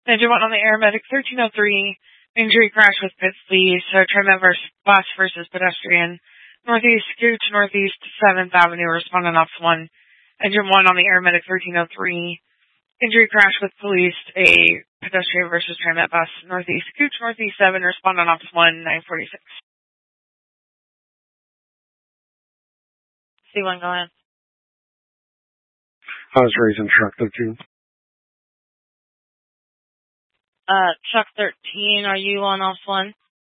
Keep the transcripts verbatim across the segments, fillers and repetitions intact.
Engine one on the Aeromedic thirteen oh three. Injury crash with pit police. So TriMet versus bus versus pedestrian. Northeast Scooch, Northeast seventh Avenue, responding ops one. Engine one on the Aeromedic thirteen oh three. Injury crash with police, a pedestrian versus TriMet bus. Northeast Scooch, Northeast seven, responding ops one, nine forty-six. C one, go ahead. I was raising truck thirteen. Uh, truck thirteen, are you on ops one?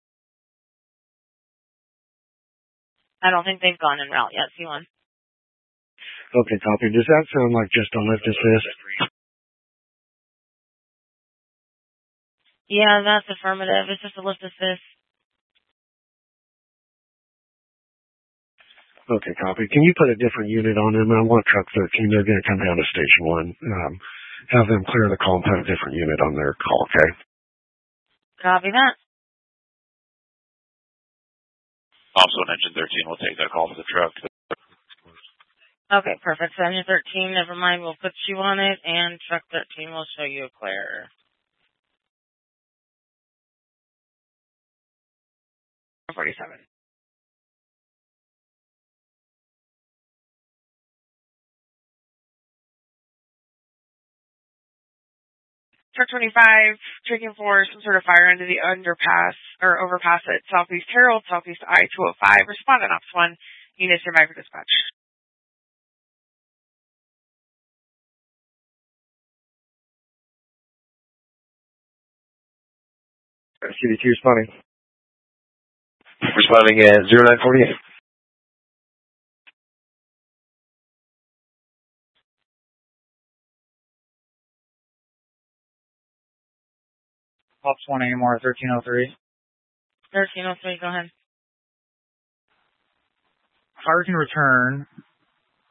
I don't think they've gone en route yet, C one. Okay, copy. Does that sound like just a lift assist? Yeah, that's affirmative. It's just a lift assist. Okay, copy. Can you put a different unit on them? I want truck thirteen. They're going to come down to station one. Um, have them clear the call and put a different unit on their call, okay? Copy that. Also, on engine thirteen, we'll take that call to the truck. Okay, perfect. So engine thirteen, never mind, we'll put you on it, and truck thirteen will show you a clear. forty-seven. Truck twenty-five, checking for some sort of fire into the underpass, or overpass at Southeast Herald, Southeast I two oh five. Respondent ops one, units are by for dispatch. C D two responding. Responding at zero nine forty-eight. Ops one anymore, thirteen oh three. thirteen oh three, go ahead. Fire can return